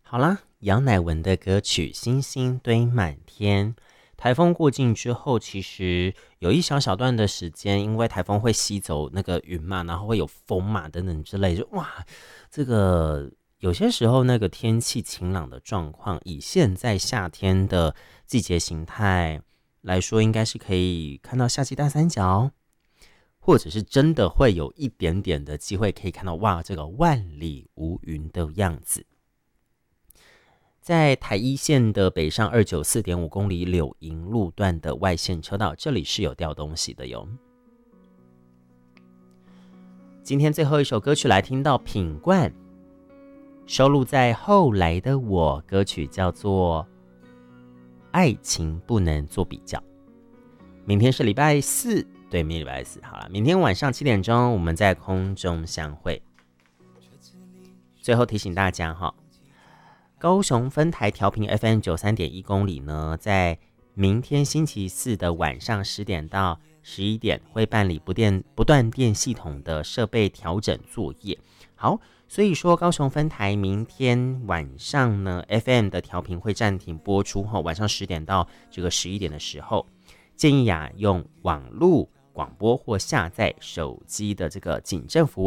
好啦，杨乃文的歌曲《星星堆满天》，台风过境之后，其实有一小段的时间，因为台风会吸走那个云嘛，然后会有风嘛等等之类，就哇，这个有些时候那个天气晴朗的状况，以现在夏天的季节形态来说，应该是可以看到夏季大三角，或者是真的会有一点点的机会可以看到哇，这个万里无云的样子。在台一线的北上294.5公里柳营路段的外线车道，这里是有掉东西的哟。今天最后一首歌曲来听到品冠，收录在后来的我，歌曲叫做《爱情不能做比较》。明天是礼拜四，对，明天礼拜四，好了，明天晚上7点钟我们在空中相会。最后提醒大家哈。高雄分台调频 FM93.1公里呢，在明天星期四的晚上10点到11点会办理不断电系统的设备调整作业。好，所以说高雄分台明天晚上呢 FM 的调频会暂停播出后，晚上10点到这个11点的时候，建议用网路广播或下载手机的这个警政服务